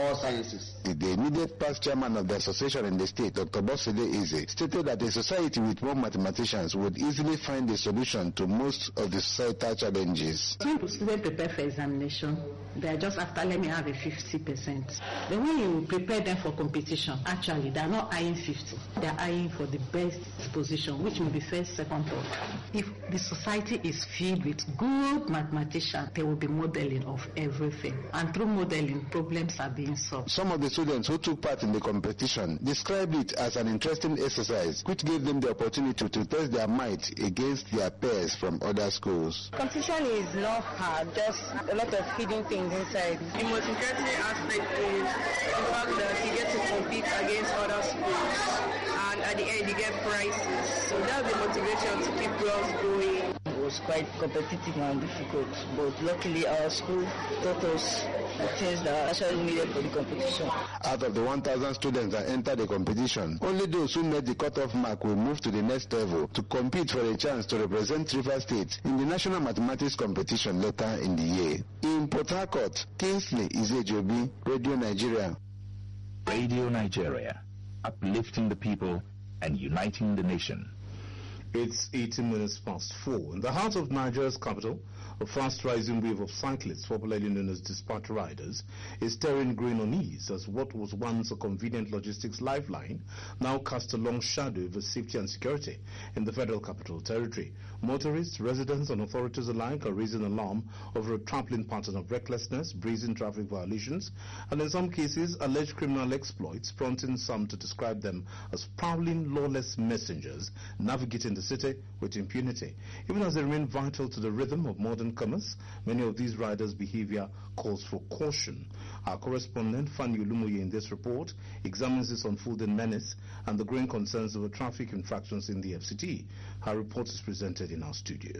all sciences. The immediate past chairman of the association in the state, Dr. Boside Eze, stated that a society with more mathematicians would easily find a solution to most of the societal challenges. When students prepare for examination, they are just after, let me have a 50%. Then when you prepare them for competition, actually they are not eyeing 50. They are eyeing for the best position, which may be first, second, third. If the society is filled with good mathematicians, there will be modeling of everything. And through modeling, problems are being solved. Some of the students who took part in the competition described it as an interesting exercise, which gave them the opportunity to test their might against their peers from other schools. Competition is not hard, just a lot of hidden things inside. The most interesting aspect is the fact that you get to compete against other schools, and at the end you get prizes. So that's the motivation to keep girls going. It was quite competitive and difficult, but luckily our school taught us the things that are actually needed for the competition. Out of the 1,000 students that entered the competition, only those who met the cutoff mark will move to the next level to compete for a chance to represent Rivers State in the National Mathematics Competition later in the year. In Port Harcourt, Kingsley Izejobi, Radio Nigeria. Radio Nigeria, uplifting the people and uniting the nation. It's 18 minutes past 4. In the heart of Nigeria's capital, a fast-rising wave of cyclists, popularly known as dispatch riders, is stirring green unease as what was once a convenient logistics lifeline now casts a long shadow over safety and security in the Federal Capital Territory. Motorists, residents and authorities alike are raising alarm over a trampling pattern of recklessness, brazen traffic violations, and in some cases alleged criminal exploits, prompting some to describe them as prowling, lawless messengers navigating the city with impunity. Even as they remain vital to the rhythm of modern commerce, many of these riders' behavior calls for caution. Our correspondent Fanny Olumuye in this report examines this unfolding menace and the growing concerns over traffic infractions in the FCT. Her report is presented in our studio.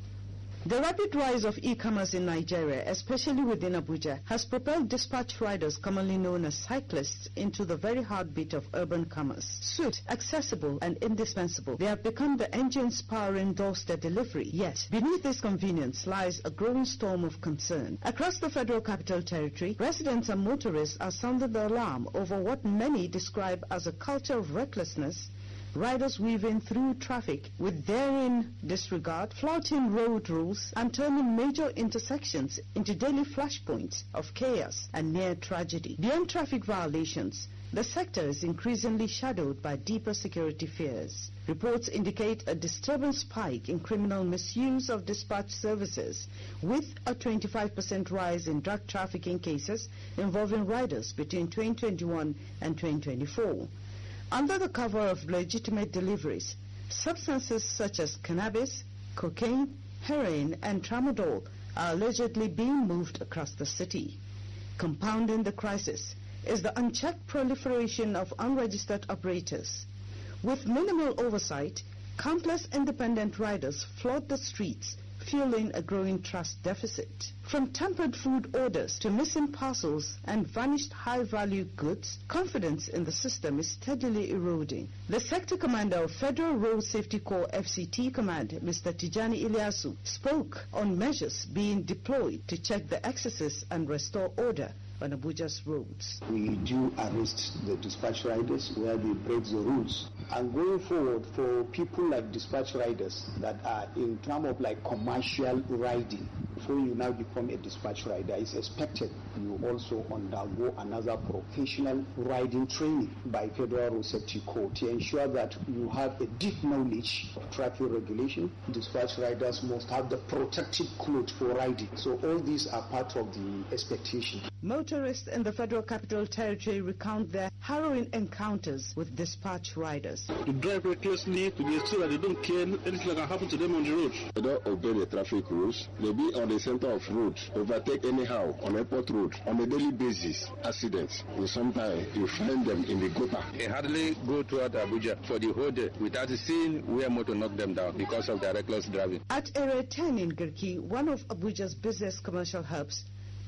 The rapid rise of e-commerce in Nigeria, especially within Abuja, has propelled dispatch riders, commonly known as cyclists, into the very heartbeat of urban commerce. Swift, accessible, and indispensable, they have become the engines powering doorstep delivery. Yet, beneath this convenience lies a growing storm of concern. Across the Federal Capital Territory, residents and motorists are sounding the alarm over what many describe as a culture of recklessness, riders weaving through traffic with daring disregard, flouting road rules, and turning major intersections into daily flashpoints of chaos and near tragedy. Beyond traffic violations, the sector is increasingly shadowed by deeper security fears. Reports indicate a disturbing spike in criminal misuse of dispatch services, with a 25% rise in drug trafficking cases involving riders between 2021 and 2024. Under the cover of legitimate deliveries, substances such as cannabis, cocaine, heroin, and tramadol are allegedly being moved across the city. Compounding the crisis is the unchecked proliferation of unregistered operators. With minimal oversight, countless independent riders flood the streets, fueling a growing trust deficit. From tampered food orders to missing parcels and vanished high-value goods, confidence in the system is steadily eroding. The sector commander of Federal Road Safety Corps FCT Command, Mr. Tijani Ilyasu, spoke on measures being deployed to check the excesses and restore order on Abuja's roads. We do arrest the dispatch riders where they break the rules. And going forward, for people like dispatch riders that are in terms of like commercial riding, before you now become a dispatch rider, it's expected you also undergo another professional riding training by Federal Road Safety Corps to ensure that you have a deep knowledge of traffic regulation. Dispatch riders must have the protective clothes for riding. So all these are part of the expectation. Motorists in the Federal Capital Territory recount their harrowing encounters with dispatch riders. To drive recklessly, to be sure that they don't care anything that can happen to them on the road. They don't obey the traffic rules. They be on the center of road, overtake anyhow on airport road. On a daily basis, accidents. And sometimes you find them in the gutter. They hardly go toward Abuja for the whole day without seeing where motor knock them down because of their reckless driving. At Area 10 in Garki, one of Abuja's busiest commercial hubs,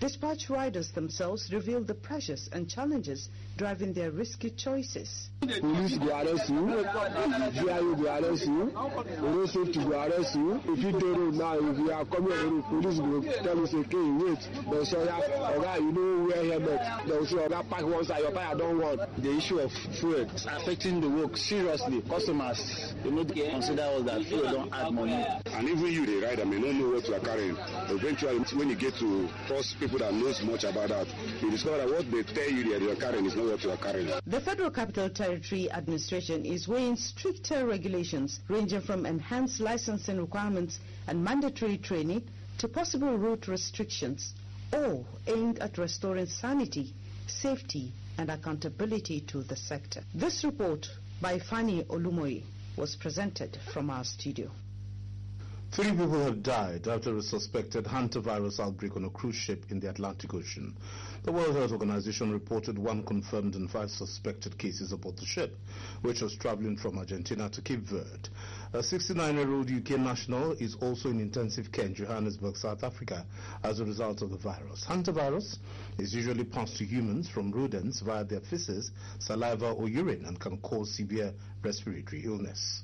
Dispatch riders themselves reveal the pressures and challenges driving their risky choices. Police go arrest you, GIA go arrest you, road safety go arrest you. If you do now, if you are coming on the police go tell you say, okay, wait, but so that you know wear helmet. They will say, that park one side, your tire don't work. The issue of fuel is affecting the work seriously. Customers, they need to consider all that fuel don't add money. And even you, the rider, may not know what you are carrying. Eventually, when you get to cross people that knows much about that, you discover that what they tell you that you are carrying is not what you are carrying. The Federal Capital Territory Administration is weighing stricter regulations ranging from enhanced licensing requirements and mandatory training to possible route restrictions, all aimed at restoring sanity, safety and accountability to the sector. This report by Fanny Olumoyi was presented from our studio. 3 people have died after a suspected hantavirus outbreak on a cruise ship in the Atlantic Ocean. The World Health Organization reported 1 confirmed and 5 suspected cases aboard the ship, which was traveling from Argentina to Cape Verde. A 69-year-old UK national is also in intensive care in Johannesburg, South Africa, as a result of the virus. Hantavirus is usually passed to humans from rodents via their feces, saliva or urine and can cause severe respiratory illness.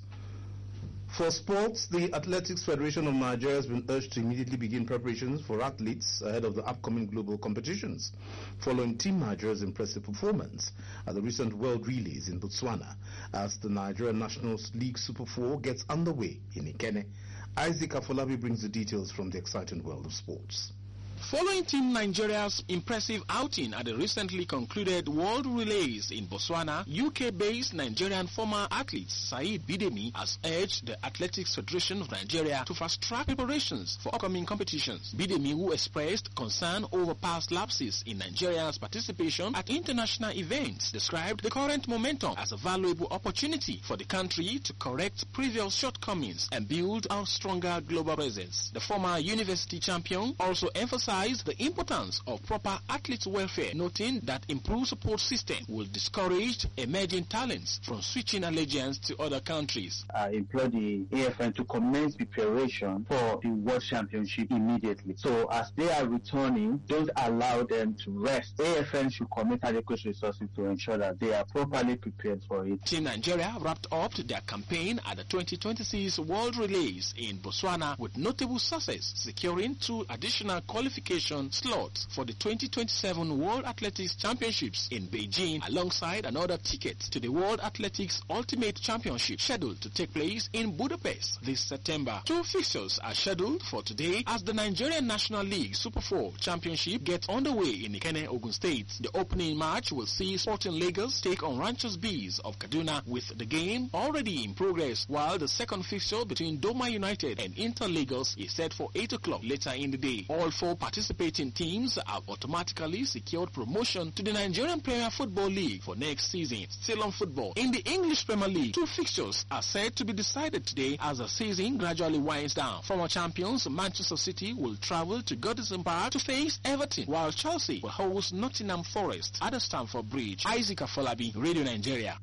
For sports, the Athletics Federation of Nigeria has been urged to immediately begin preparations for athletes ahead of the upcoming global competitions, following Team Nigeria's impressive performance at the recent World Relays in Botswana, as the Nigerian National League Super 4 gets underway in Ikenne. Isaac Afolabi brings the details from the exciting world of sports. Following Team Nigeria's impressive outing at the recently concluded World Relays in Botswana, UK-based Nigerian former athlete Saeed Bidemi has urged the Athletics Federation of Nigeria to fast-track preparations for upcoming competitions. Bidemi, who expressed concern over past lapses in Nigeria's participation at international events, described the current momentum as a valuable opportunity for the country to correct previous shortcomings and build a stronger global presence. The former university champion also emphasized the importance of proper athlete welfare, noting that improved support system will discourage emerging talents from switching allegiance to other countries. I implore the AFN to commence preparation for the World Championship immediately. So as they are returning, don't allow them to rest. AFN should commit adequate resources to ensure that they are properly prepared for it. Team Nigeria wrapped up their campaign at the 2026 World Relays in Botswana with notable success, securing 2 additional qualification slots for the 2027 World Athletics Championships in Beijing, alongside another ticket to the World Athletics Ultimate Championship scheduled to take place in Budapest this September. 2 fixtures are scheduled for today as the Nigerian National League Super 4 Championship gets underway in Ikenne, Ogun State. The opening match will see Sporting Lagos take on Ranchers Bees of Kaduna, with the game already in progress, while the second fixture between Doma United and Inter Lagos is set for 8 o'clock later in the day. All 4 participating teams have automatically secured promotion to the Nigerian Premier Football League for next season. Still on football, in the English Premier League, 2 fixtures are said to be decided today as the season gradually winds down. Former champions Manchester City will travel to Goodison Park to face Everton, while Chelsea will host Nottingham Forest at the Stamford Bridge. Isaac Afolabi, Radio Nigeria.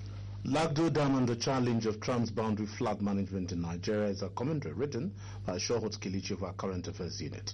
Lagdo Dam and the challenge of transboundary flood management in Nigeria is a commentary written by Shohot Kilichi of our Current Affairs Unit.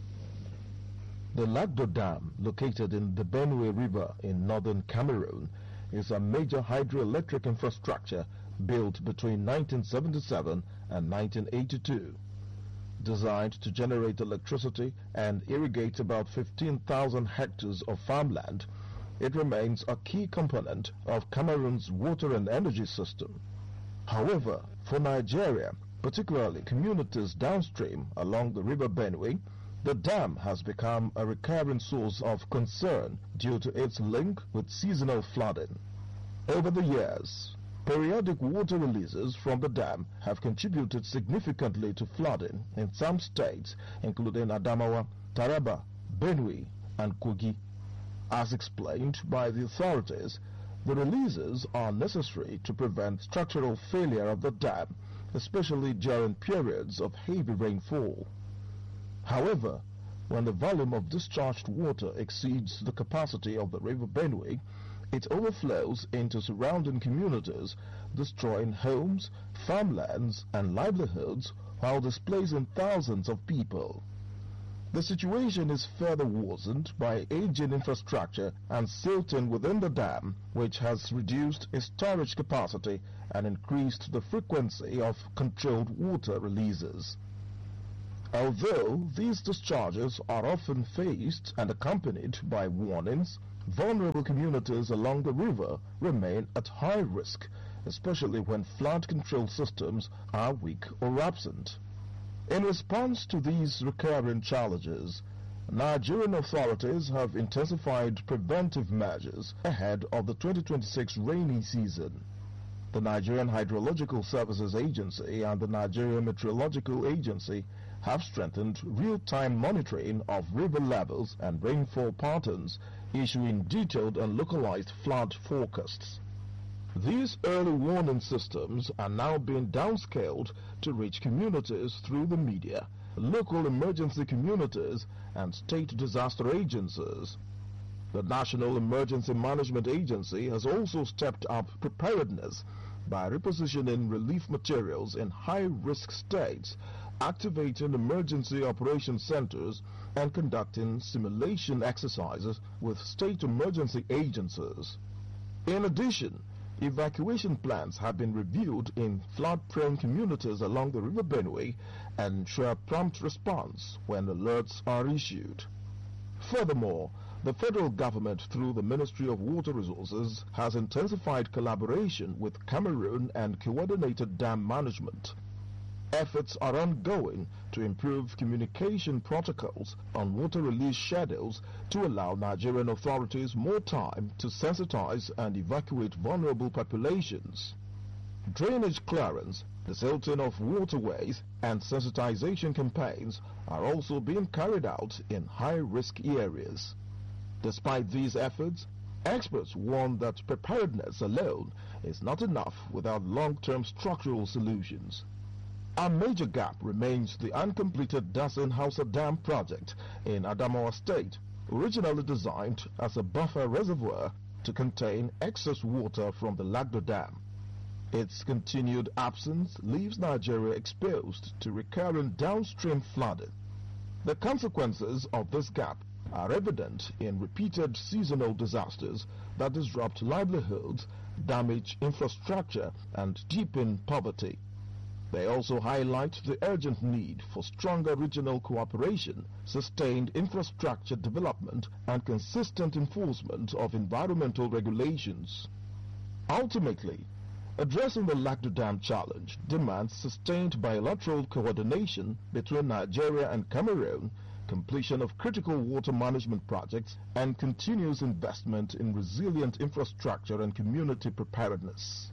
The Lagdo Dam, located in the Benue River in northern Cameroon, is a major hydroelectric infrastructure built between 1977 and 1982. Designed to generate electricity and irrigate about 15,000 hectares of farmland, it remains a key component of Cameroon's water and energy system. However, for Nigeria, particularly communities downstream along the River Benue, the dam has become a recurring source of concern due to its link with seasonal flooding. Over the years, periodic water releases from the dam have contributed significantly to flooding in some states, including Adamawa, Taraba, Benue, and Kogi. As explained by the authorities, the releases are necessary to prevent structural failure of the dam, especially during periods of heavy rainfall. However, when the volume of discharged water exceeds the capacity of the River Benue, it overflows into surrounding communities, destroying homes, farmlands, and livelihoods while displacing thousands of people. The situation is further worsened by aging infrastructure and silting within the dam, which has reduced its storage capacity and increased the frequency of controlled water releases. Although these discharges are often faced and accompanied by warnings, vulnerable communities along the river remain at high risk, especially when flood control systems are weak or absent. In response to these recurring challenges, Nigerian authorities have intensified preventive measures ahead of the 2026 rainy season. The Nigerian Hydrological Services Agency and the Nigerian Meteorological Agency have strengthened real-time monitoring of river levels and rainfall patterns, issuing detailed and localized flood forecasts. These early warning systems are now being downscaled to reach communities through the media, local emergency communities, and state disaster agencies. The National Emergency Management Agency has also stepped up preparedness by repositioning relief materials in high-risk states, activating emergency operation centers, and conducting simulation exercises with state emergency agencies. In addition, evacuation plans have been reviewed in flood-prone communities along the River Benue and ensure prompt response when alerts are issued. Furthermore, the federal government, through the Ministry of Water Resources, has intensified collaboration with Cameroon and coordinated dam management. Efforts are ongoing to improve communication protocols on water release schedules to allow Nigerian authorities more time to sensitize and evacuate vulnerable populations. Drainage clearance, the silting of waterways, and sensitization campaigns are also being carried out in high-risk areas. Despite these efforts, experts warn that preparedness alone is not enough without long-term structural solutions. A major gap remains the uncompleted Dasin Hausa Dam project in Adamawa State, originally designed as a buffer reservoir to contain excess water from the Lagdo Dam. Its continued absence leaves Nigeria exposed to recurrent downstream flooding. The consequences of this gap are evident in repeated seasonal disasters that disrupt livelihoods, damage infrastructure, and deepen poverty. They also highlight the urgent need for stronger regional cooperation, sustained infrastructure development, and consistent enforcement of environmental regulations. Ultimately, addressing the Lagdo Dam challenge demands sustained bilateral coordination between Nigeria and Cameroon, completion of critical water management projects, and continuous investment in resilient infrastructure and community preparedness.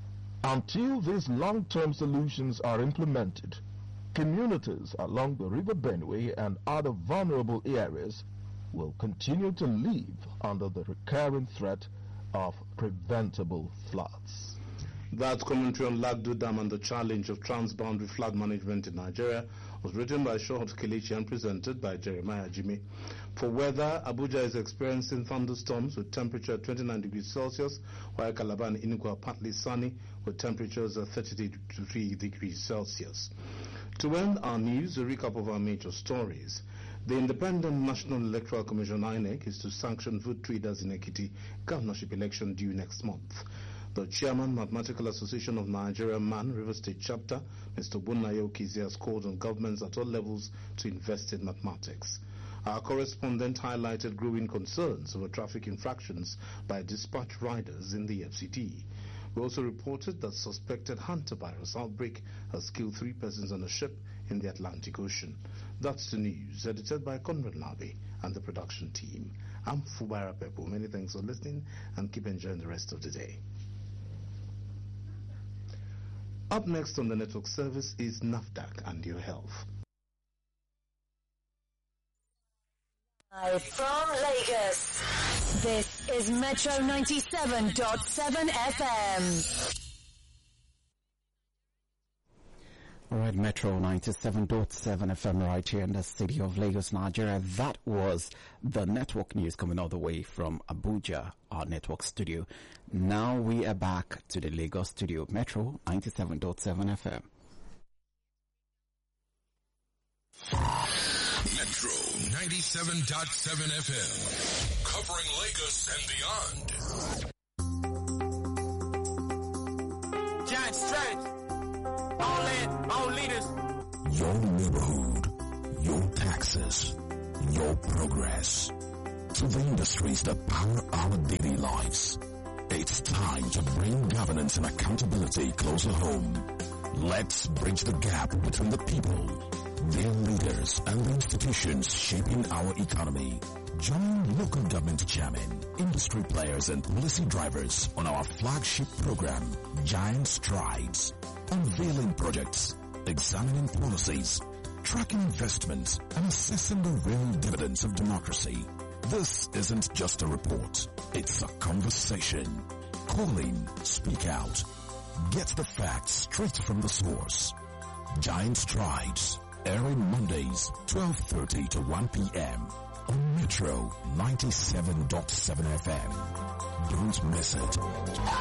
Until these long-term solutions are implemented, communities along the River Benue and other vulnerable areas will continue to live under the recurring threat of preventable floods. That commentary on Lagdo Dam and the challenge of transboundary flood management in Nigeria was written by Shohot Kelechi and presented by Jeremiah Jimmy. For weather, Abuja is experiencing thunderstorms with temperature at 29 degrees Celsius, while Calabar and Enugu are partly sunny with temperatures at 33 degrees Celsius. To end our news, a recap of our major stories. The Independent National Electoral Commission (INEC) is to sanction vote traders in Ekiti governorship election due next month. The Chairman, Mathematical Association of Nigeria MAN, River State Chapter, Mr. Bunnayo Kizi, has called on governments at all levels to invest in mathematics. Our correspondent highlighted growing concerns over traffic infractions by dispatch riders in the FCT. We also reported that suspected hantavirus outbreak has killed 3 persons on a ship in the Atlantic Ocean. That's the news, edited by Conrad Nabi and the production team. I'm Fubara Pepo. Many thanks for listening and keep enjoying the rest of the day. Up next on the network service is NAFDAC and your health. Live from Lagos, this is Metro 97.7 FM. All right, Metro 97.7 FM right here in the city of Lagos, Nigeria. That was the network news coming all the way from Abuja, our network studio. Now we are back to the Lagos studio, Metro 97.7 FM. Metro 97.7 FM, covering Lagos and beyond. Giant strength. All in, all leaders. Your neighborhood, your taxes, your progress. To the industries that power our daily lives. It's time to bring governance and accountability closer home. Let's bridge the gap between the people, their leaders, and the institutions shaping our economy. Join local government chairmen, industry players, and policy drivers on our flagship program, Giant Strides. Unveiling projects, examining policies, tracking investments, and assessing the real dividends of democracy. This isn't just a report. It's a conversation. Call in, speak out. Get the facts straight from the source. Giant Strides, airing Mondays, 12:30 to 1 p.m. on Metro 97.7 FM. Don't miss it.